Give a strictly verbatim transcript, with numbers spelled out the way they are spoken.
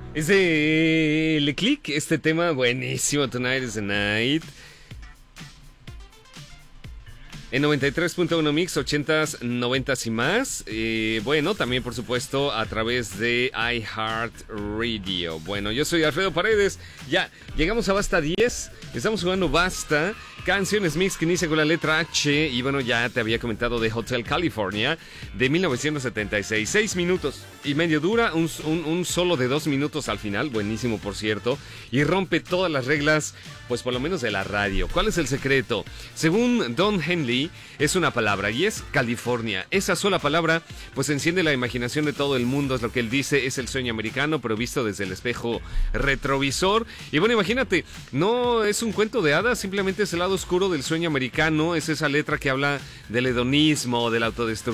Es de Le Click, este tema buenísimo, Tonight is the Night. En noventa y tres punto uno Mix, ochentas, noventas y más. Eh, bueno, también por supuesto a través de iHeartRadio. Bueno, yo soy Alfredo Paredes. Ya, llegamos a Basta diez. Estamos jugando Basta. Canciones Mix que inicia con la letra H. Y bueno, ya te había comentado de Hotel California de mil novecientos setenta y seis. Seis minutos y medio dura. Un, un, un solo de dos minutos al final. Buenísimo, por cierto. Y rompe todas las reglas, pues por lo menos de la radio. ¿Cuál es el secreto? Según Don Henley, es una palabra y es California. Esa sola palabra pues enciende la imaginación de todo el mundo. Es lo que él dice, es el sueño americano, pero visto desde el espejo retrovisor. Y bueno, imagínate, no es un cuento de hadas, simplemente es el lado oscuro del sueño americano. Es esa letra que habla del hedonismo, de la autodestrucción,